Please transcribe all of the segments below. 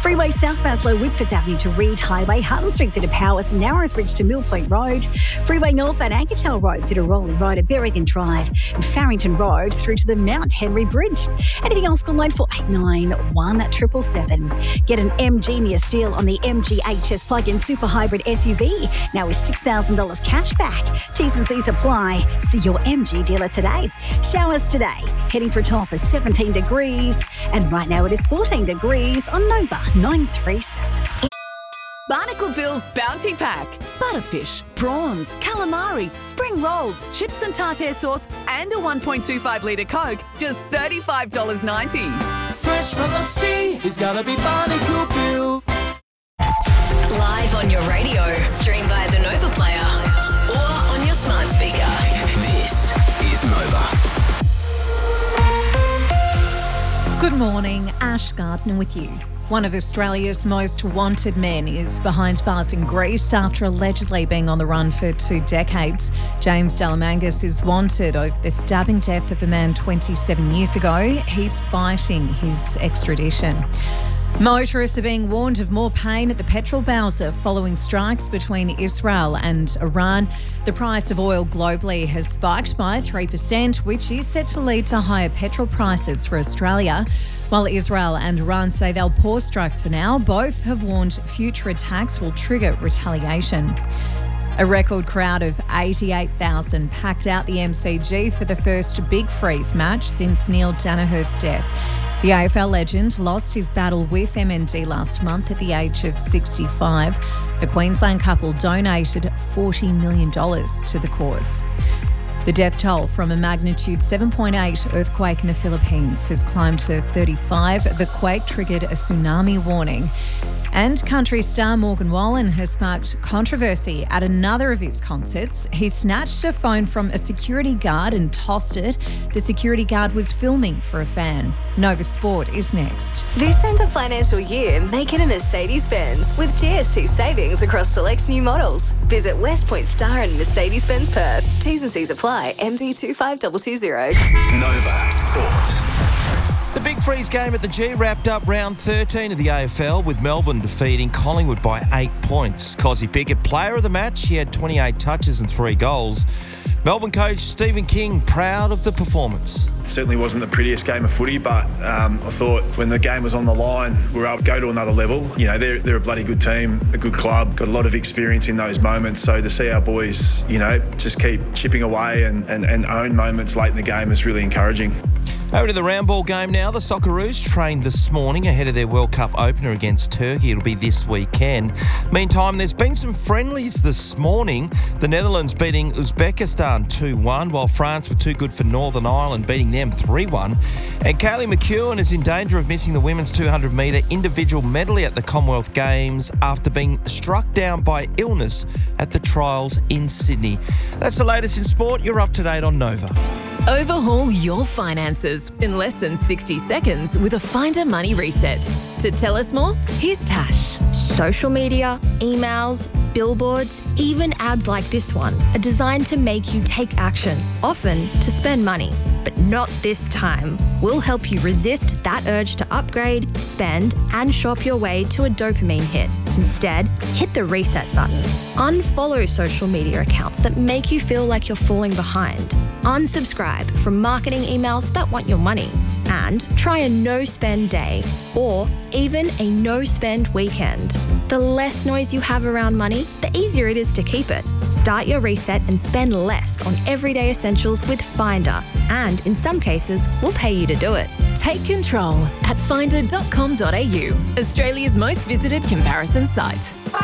Freeway South Maslow, Whitfords Avenue to Reed Highway, Hutton Street through to Powers, Narrows Bridge to Mill Point Road, Freeway northbound Ankertel Road through to Rolling Road at Berrigan Drive, and Farrington Road through to the Mount Henry Bridge. Anything else, call 94817777. Get an M-Genius deal on the MGHS plug-in super hybrid SUV, now with $6,000 cash back. T's and C's apply. See your MG dealer today. Showers today, heading for a top of 17 degrees, and right now it is 14 degrees on Nova 937. Barnacle Bill's Bounty Pack. Butterfish, prawns, calamari, spring rolls, chips and tartare sauce, and a 1.25 litre Coke, just $35.90. Fresh from the sea, it's gotta be Barnacle Bill. Live on your radio, stream via the Nova Player, or on your smart speaker. This is Nova. Good morning, Ash Gardner with you. One of Australia's most wanted men is behind bars in Greece after allegedly being on the run for 2 decades. James Delamangas is wanted over the stabbing death of a man 27 years ago. He's fighting his extradition. Motorists are being warned of more pain at the petrol bowser following strikes between Israel and Iran. The price of oil globally has spiked by 3%, which is set to lead to higher petrol prices for Australia. While Israel and Iran say they'll pause strikes for now, both have warned future attacks will trigger retaliation. A record crowd of 88,000 packed out the MCG for the first Big Freeze match since Neil Danaher's death. The AFL legend lost his battle with MND last month at the age of 65. A Queensland couple donated $40 million to the cause. The death toll from a magnitude 7.8 earthquake in the Philippines has climbed to 35. The quake triggered a tsunami warning. And country star Morgan Wallen has sparked controversy at another of his concerts. He snatched a phone from a security guard and tossed it. The security guard was filming for a fan. Nova Sport is next. This end of financial year, make it a Mercedes-Benz with GST savings across select new models. Visit West Point Star and Mercedes-Benz Perth. T's and C's apply. MD 25220. Nova Sport. The Big Freeze game at the G wrapped up round 13 of the AFL with Melbourne defeating Collingwood by 8 points. Cozzy Pickett, player of the match, he had 28 touches and 3 goals. Melbourne coach Stephen King proud of the performance. It certainly wasn't the prettiest game of footy, but I thought when the game was on the line, we were able to go to another level. You know, they're a bloody good team, a good club, got a lot of experience in those moments. So to see our boys, you know, just keep chipping away and own moments late in the game is really encouraging. Over to the round ball game now. The Socceroos trained this morning ahead of their World Cup opener against Turkey. It'll be this weekend. Meantime, there's been some friendlies this morning. The Netherlands beating Uzbekistan 2-1, while France were too good for Northern Ireland, beating them 3-1. And Kaylee McEwen is in danger of missing the women's 200-metre individual medley at the Commonwealth Games after being struck down by illness at the trials in Sydney. That's the latest in sport. You're up to date on Nova. Overhaul your finances in less than 60 seconds with a Finder Money Reset. To tell us more, here's Tash. Social media, emails, billboards, even ads like this one are designed to make you take action, often to spend money. But not this time. We'll help you resist that urge to upgrade, spend, and shop your way to a dopamine hit. Instead, hit the reset button. Unfollow social media accounts that make you feel like you're falling behind. Unsubscribe from marketing emails that want your money. And try a no-spend day or even a no-spend weekend. The less noise you have around money, the easier it is to keep it. Start your reset and spend less on everyday essentials with Finder. And in some cases, we'll pay you to do it. Take control at finder.com.au, Australia's most visited comparison site.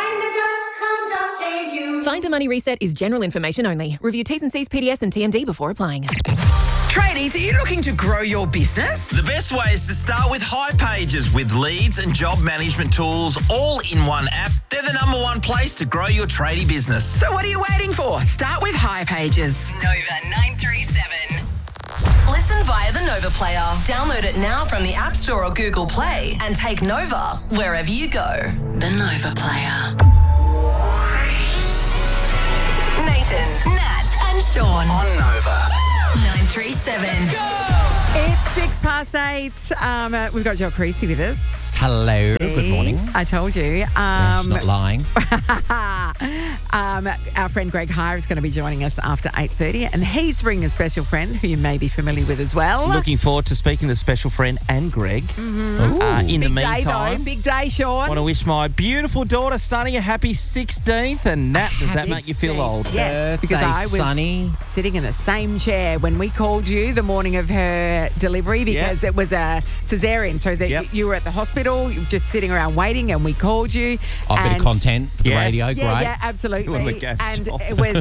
Finder.com.au. Finder Money Reset is general information only. Review T's and C's, PDS and TMD before applying. Tradies, are you looking to grow your business? The best way is to start with Hipages. With leads and job management tools all in one app, they're the number one place to grow your tradie business. So what are you waiting for? Start with Hipages. Nova 937. Listen via the Nova Player. Download it now from the App Store or Google Play and take Nova wherever you go. The Nova Player. Nathan, Nat and Sean. On Nova. 937. It's 8:06. We've got Joe Creasy with us. Hello. Good Good morning. I told you. She's not lying. Our friend Greg Hire is going to be joining us after 8:30, and he's bringing a special friend who you may be familiar with as well. Looking forward to speaking to special friend and Greg. In the meantime, big day, Sean. want to wish my beautiful daughter Sunny a happy 16th. And Nat, does that make you feel old? Yes, because I was Sunny. sitting in the same chair when we called you the morning of her delivery because it was a cesarean. So that you were at the hospital, you were just sitting around waiting, and we called you. A bit of content for the radio. Great. Yeah, absolutely. And it was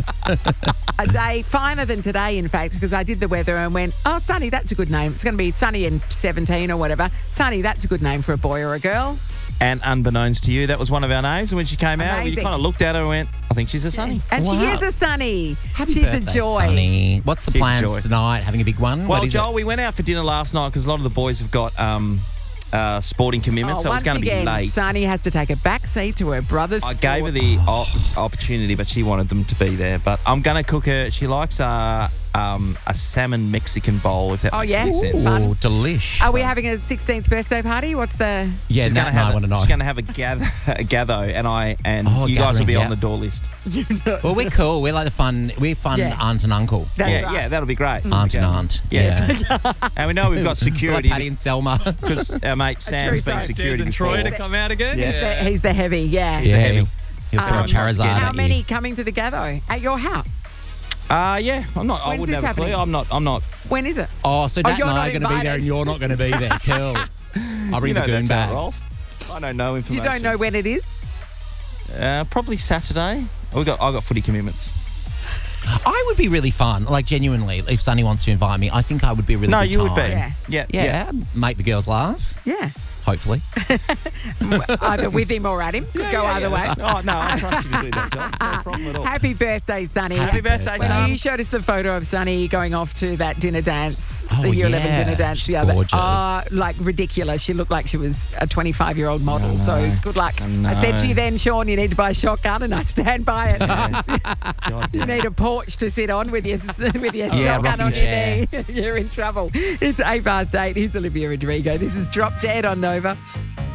a day finer than today, in fact, because I did the weather and went, oh, Sunny, that's a good name. It's going to be Sunny in 17 or whatever. Sunny, that's a good name for a boy or a girl. And unbeknownst to you, that was one of our names. And when she came out, we kind of looked at her and went, I think she's a Sunny. And she is a Sunny. Happy She's birthday, a joy. Sunny. What's the She's a plans joy. tonight? Having a big one? Well, What is Joel, it? we went out for dinner last night because a lot of the boys have got sporting commitments, so it's going to be late. Sunny has to take a back seat to her brother's I gave her the opportunity, but she wanted them to be there. But I'm going to cook her. She likes a salmon Mexican bowl, if that makes any sense. Oh, delish. Are we having a 16th birthday party? What's the... Yeah, she's Nat and I want to know. She's going to have a gatho, and you guys will be on the door list. Well, we're cool. We're like the fun. We're fun aunt and uncle. That's right. Yeah, that'll be great. Aunt and aunt. Yeah. And we know we've got security. Like Patty and Selma. Because our mate Sam's been security before. Troy to come out again? He's the heavy, Yeah, heavy. he'll throw Charizard How at many you. coming to the gatho? At your house? Yeah, I'm not. I When's wouldn't this have a clue. happening? I'm not. When is it? Oh, so Nat and you're I not are going to be there invited. and you're not going to be there. Cool. I'll bring You the know goon that's how it back. rolls. I don't know You information. don't know when it is? Probably Saturday. I got footy commitments. I would be really fun. Like, genuinely, if Sunny wants to invite me, I think I would be a really No, good you would time. be. Yeah. Make the girls laugh, Yeah. hopefully. Either with him or at him. Could go either way. Oh no, I trust you to do that, John. No problem at all. Happy birthday, Sunny. Happy birthday, Well, son. you showed us the photo of Sunny going off to that dinner dance, Oh, the Year 11 yeah. dinner dance She's the other. gorgeous. Like ridiculous. She looked like she was a 25-year-old model. So good luck. I I said to know. you then, Sean, you need to buy a shotgun, and I stand by it. God You damn. need a porch to sit on with your Yeah, shotgun on rocking your knee. You're in trouble. It's 8 past 8. Here's Olivia Rodrigo. This is Drop Dead on Nova.